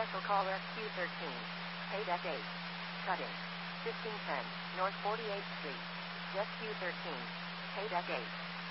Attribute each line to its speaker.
Speaker 1: Special caller Q13. Paid at 8. Cutting. 1510 North 48th Street. Jet Q13. Paid at 8.